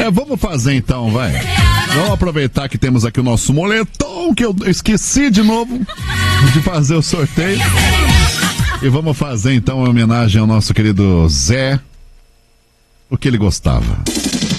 Vamos fazer então, vai. Vamos aproveitar que temos aqui o nosso moletom, que eu esqueci de novo de fazer o sorteio. E vamos fazer então uma homenagem ao nosso querido Zé, o que ele gostava.